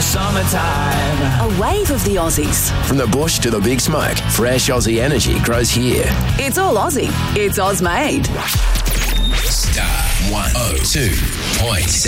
summertime. A wave of the Aussies. From the bush to the big smoke, fresh Aussie energy grows here. It's all Aussie. It's Oz made. Star 102.7